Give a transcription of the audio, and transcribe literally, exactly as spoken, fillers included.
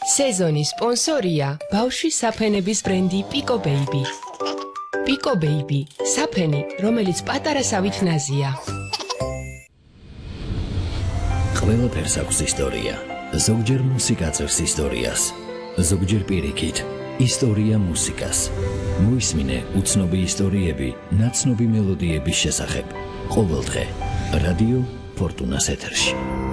სეზონის სპონსორია ბავშვის საფენების ბრენდი Pico Baby. Pico Baby, საფენი, რომელიც პატარასავით ნაზია. ყველაფერს აქვს ისტორია. ზოგჯერ მუსიკა წერს ისტორიას. ზოგჯერ პირიქით, ისტორია მუსიკას. მოისმინე უცნობი ისტორიები, ნაცნობი მელოდიების შესახებ. ყოველდღე რადიო ფორტუნას ეთერში.